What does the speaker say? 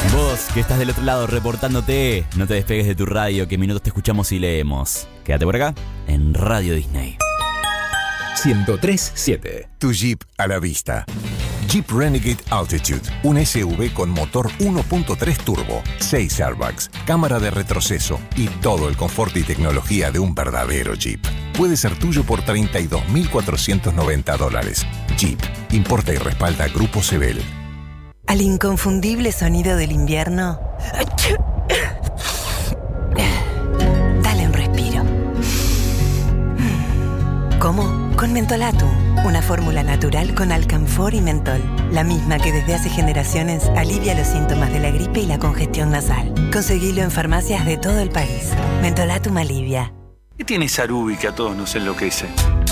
Vos que estás del otro lado reportándote, no te despegues de tu radio, que en minutos te escuchamos y leemos. Quédate por acá, en Radio Disney. 103.7. Tu Jeep a la vista. Jeep Renegade Altitude, un SUV con motor 1.3 turbo, 6 airbags, cámara de retroceso y todo el confort y tecnología de un verdadero Jeep. Puede ser tuyo por $32.490. Jeep, importa y respalda Grupo Sebel. Al inconfundible sonido del invierno, dale un respiro. ¿Cómo? Con Mentolatum, una fórmula natural con alcanfor y mentol. La misma que desde hace generaciones alivia los síntomas de la gripe y la congestión nasal. Conseguilo en farmacias de todo el país. Mentolatum alivia. ¿Qué tiene Sarubi que a todos nos enloquece?